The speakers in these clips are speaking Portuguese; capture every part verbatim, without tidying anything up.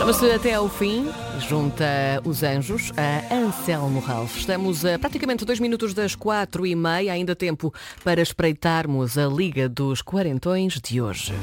Chama-se Até ao Fim, junta os Anjos a Anselmo Ralph. Estamos a praticamente dois minutos das quatro e meia, ainda tempo para espreitarmos a Liga dos Quarentões de hoje.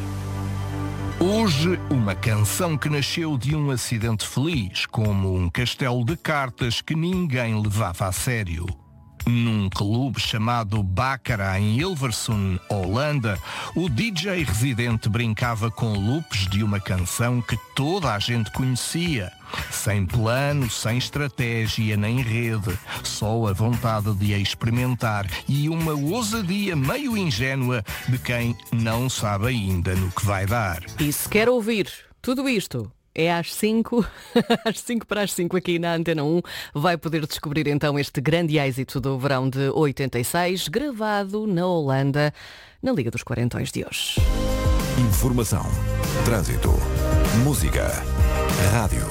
Hoje, uma canção que nasceu de um acidente feliz, como um castelo de cartas que ninguém levava a sério. Num clube chamado Baccarat, em Hilversum, Holanda, o D J residente brincava com loops de uma canção que toda a gente conhecia. Sem plano, sem estratégia nem rede, só a vontade de a experimentar e uma ousadia meio ingênua de quem não sabe ainda no que vai dar. E se quer ouvir tudo isto, é às cinco, às cinco para as cinco aqui na Antena um, vai poder descobrir então este grande êxito do verão de oitenta e seis, gravado na Holanda, na Liga dos Quarentões de hoje. Informação, trânsito, música, rádio,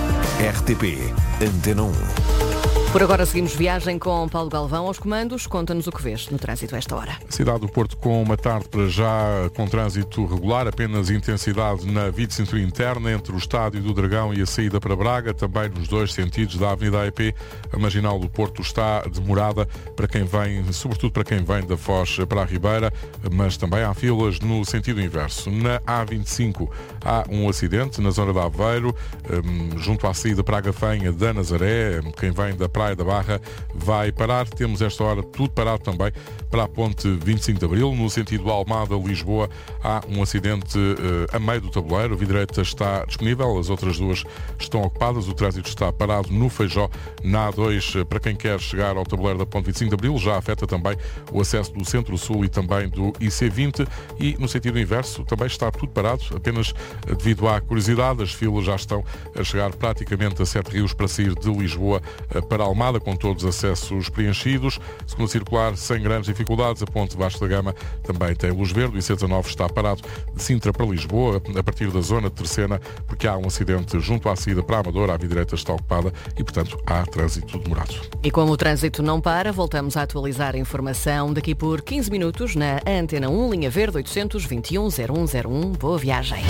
R T P, Antena um. Por agora seguimos viagem com Paulo Galvão aos comandos. Conta-nos o que vês no trânsito a esta hora. Cidade do Porto com uma tarde para já com trânsito regular, apenas intensidade na via de cintura interna entre o Estádio do Dragão e a saída para Braga, também nos dois sentidos da Avenida A E P. A Marginal do Porto está demorada para quem vem, sobretudo para quem vem da Foz para a Ribeira, mas também há filas no sentido inverso. Na A vinte e cinco há um acidente na zona de Aveiro, junto à saída para a Gafanha da Nazaré. Quem vem da Praia da Barra vai parar. Temos esta hora tudo parado também para a ponte vinte e cinco de Abril. No sentido Almada-Lisboa há um acidente uh, a meio do tabuleiro. A via direita está disponível, as outras duas estão ocupadas. O trânsito está parado no Feijó, na A dois, uh, para quem quer chegar ao tabuleiro da ponte vinte e cinco de Abril. Já afeta também o acesso do Centro-Sul e também do I C vinte. E no sentido inverso também está tudo parado, apenas uh, devido à curiosidade. As filas já estão a chegar praticamente a Sete Rios para sair de Lisboa uh, para Almada, com todos os acessos preenchidos. Segundo circular, sem grandes dificuldades. A ponte Vasco da Gama também tem luz verde. O I C dezanove está parado de Sintra para Lisboa, a partir da zona de Terceira, porque há um acidente junto à saída para a Amadora. A via direita está ocupada e, portanto, há trânsito demorado. E como o trânsito não para, voltamos a atualizar a informação daqui por quinze minutos na Antena um, linha verde oitocentos, vinte e um, zero um zero um. Boa viagem.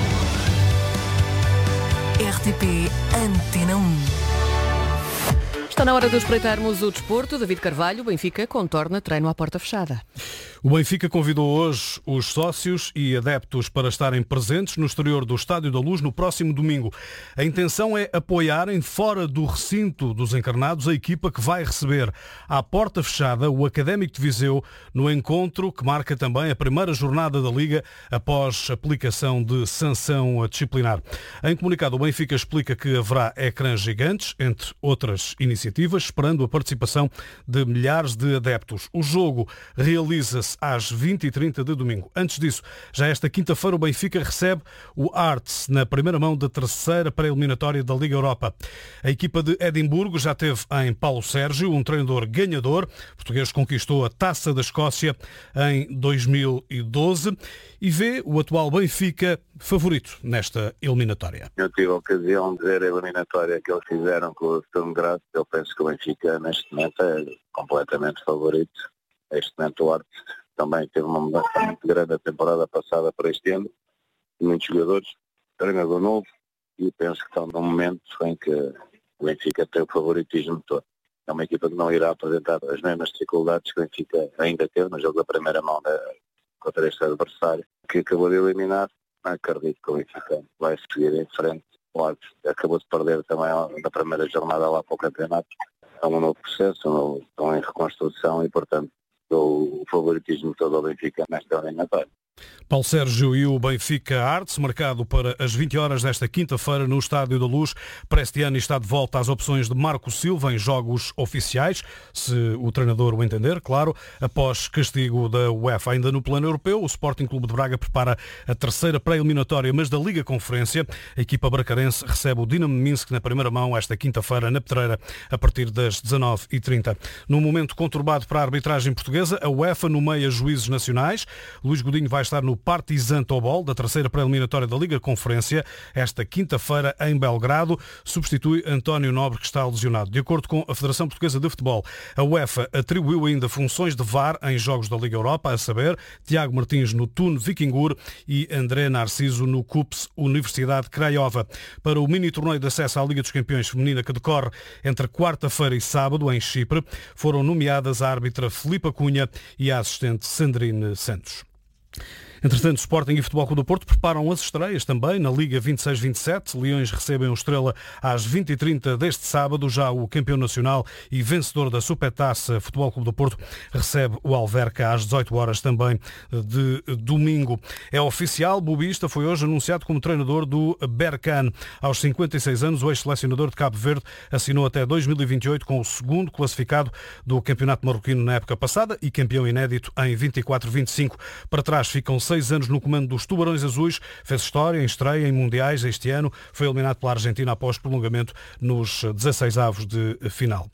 R T P Antena um. Está na hora de espreitarmos o desporto. David Carvalho, Benfica, contorna treino à porta fechada. O Benfica convidou hoje os sócios e adeptos para estarem presentes no exterior do Estádio da Luz no próximo domingo. A intenção é apoiarem fora do recinto dos encarnados a equipa que vai receber à porta fechada o Académico de Viseu no encontro que marca também a primeira jornada da Liga após aplicação de sanção disciplinar. Em comunicado, o Benfica explica que haverá ecrãs gigantes, entre outras iniciativas, esperando a participação de milhares de adeptos. O jogo realiza-se às vinte e trinta de domingo. Antes disso, já esta quinta-feira o Benfica recebe o Hearts na primeira mão da terceira pré-eliminatória da Liga Europa. A equipa de Edimburgo já teve em Paulo Sérgio, um treinador ganhador. O português conquistou a Taça da Escócia em dois mil e doze e vê o atual Benfica favorito nesta eliminatória. Eu tive a ocasião de ver a eliminatória que eles fizeram com o Sturm Graz. Eu penso que o Benfica neste momento é completamente favorito. Neste momento o Hearts também teve uma mudança muito grande a temporada passada para este ano. Muitos jogadores, treinador novo, e penso que estão num momento em que o Benfica tem o favoritismo todo. É uma equipa que não irá apresentar as mesmas dificuldades que o Benfica ainda teve no jogo da primeira mão da, contra este adversário, que acabou de eliminar. Acredito que o Benfica vai seguir em frente. O Hearts acabou de perder também na primeira jornada lá para o campeonato. É um novo processo, um novo, estão em reconstrução e, portanto, o favoritismo todo ao Benfica nesta eliminatória. Paulo Sérgio e o Benfica Hearts, marcado para as vinte horas desta quinta-feira no Estádio da Luz. Para este ano está de volta às opções de Marco Silva em jogos oficiais, se o treinador o entender, claro. Após castigo da UEFA ainda no plano europeu, o Sporting Clube de Braga prepara a terceira pré-eliminatória, mas da Liga Conferência. A equipa bracarense recebe o Dinamo de Minsk na primeira mão esta quinta-feira na Pedreira, a partir das dezanove e trinta. Num momento conturbado para a arbitragem portuguesa, a UEFA nomeia juízes nacionais. Luís Godinho vai estar no Partizan Tobol, da terceira pré-eliminatória da Liga Conferência, esta quinta-feira em Belgrado. Substitui António Nobre, que está lesionado. De acordo com a Federação Portuguesa de Futebol, a UEFA atribuiu ainda funções de V A R em jogos da Liga Europa, a saber, Tiago Martins no Thun Vikingur e André Narciso no C U P S Universidade Craiova. Para o mini-torneio de acesso à Liga dos Campeões Feminina, que decorre entre quarta-feira e sábado em Chipre, foram nomeadas a árbitra Filipa Cunha e a assistente Sandrine Santos. Entretanto, Sporting e Futebol Clube do Porto preparam as estreias também na Liga vinte e seis vinte e sete. Leões recebem o Estrela às vinte e trinta deste sábado. Já o campeão nacional e vencedor da Supertaça, Futebol Clube do Porto, recebe o Alverca às dezoito horas também de domingo. É oficial, Bobista foi hoje anunciado como treinador do Berkane. Aos cinquenta e seis anos, o ex-selecionador de Cabo Verde assinou até dois mil e vinte e oito com o segundo classificado do Campeonato Marroquino na época passada e campeão inédito em vinte e quatro vinte e cinco. Para trás ficam seis anos no comando dos Tubarões Azuis, fez história em estreia em mundiais este ano, foi eliminado pela Argentina após prolongamento nos dezasseis avos de final.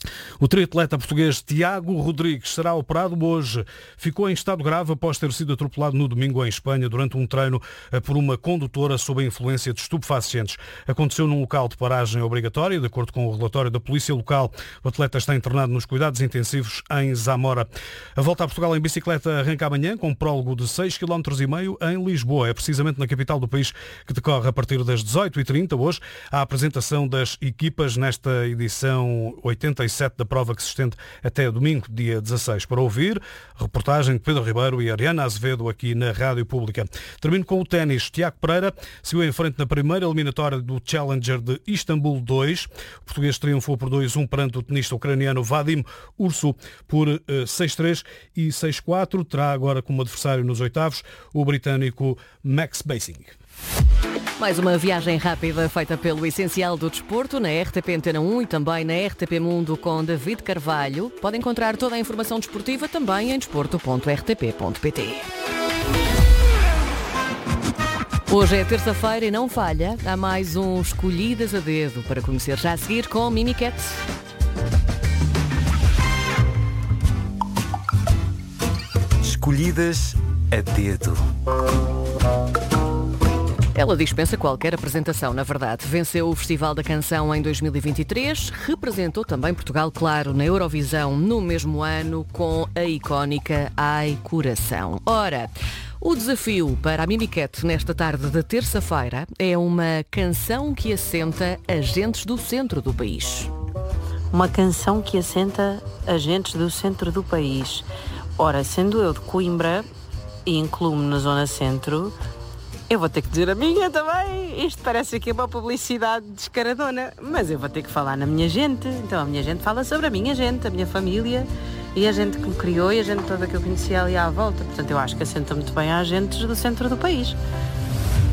O triatleta português Tiago Rodrigues será operado hoje. Ficou em estado grave após ter sido atropelado no domingo em Espanha durante um treino por uma condutora sob a influência de estupefacientes. Aconteceu num local de paragem obrigatória, de acordo com o relatório da polícia local. O atleta está internado nos cuidados intensivos em Zamora. A volta a Portugal em bicicleta arranca amanhã com um prólogo de seis vírgula cinco quilómetros em Lisboa. É precisamente na capital do país que decorre a partir das dezoito e trinta hoje a apresentação das equipas nesta edição oitenta e sete da prova, que se estende até domingo, dia dezasseis. Para ouvir, reportagem de Pedro Ribeiro e Ariana Azevedo aqui na Rádio Pública. Termino com o ténis. Tiago Pereira seguiu em frente na primeira eliminatória do Challenger de Istambul dois. O português triunfou por dois a um perante o tenista ucraniano Vadim Ursu por uh, seis três e seis quatro. Terá agora como adversário nos oitavos o britânico Max Basing. Mais uma viagem rápida feita pelo Essencial do Desporto na R T P Antena um e também na R T P Mundo com David Carvalho. Pode encontrar toda a informação desportiva também em desporto ponto r t p ponto p t. Hoje é terça-feira e não falha. Há mais um Escolhidas a Dedo para conhecer já a seguir com Mimicat. Escolhidas a Dedo. Ela dispensa qualquer apresentação, na verdade. Venceu o Festival da Canção em dois mil e vinte e três, representou também Portugal, claro, na Eurovisão no mesmo ano com a icónica Ai Coração. Ora, o desafio para a Mimicat nesta tarde de terça-feira é uma canção que assenta agentes do centro do país. Uma canção que assenta agentes do centro do país. Ora, sendo eu de Coimbra e incluo-me na zona centro, eu vou ter que dizer a minha também. Isto parece aqui uma publicidade descaradona, mas eu vou ter que falar na minha gente. Então a minha gente fala sobre a minha gente, a minha família e a gente que me criou e a gente toda que eu conhecia ali à volta. Portanto, eu acho que assenta muito bem a agentes do centro do país.